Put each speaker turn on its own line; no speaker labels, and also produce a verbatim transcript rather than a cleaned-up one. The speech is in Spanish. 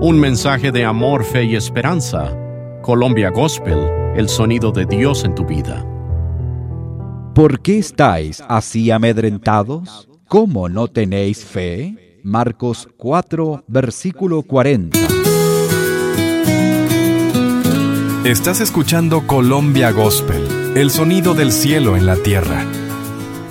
Un mensaje de amor, fe y esperanza. Colombia Gospel, el sonido de Dios en tu vida.
¿Por qué estáis así amedrentados? ¿Cómo no tenéis fe? Marcos cuatro, versículo cuarenta.
Estás escuchando Colombia Gospel, el sonido del cielo en la tierra.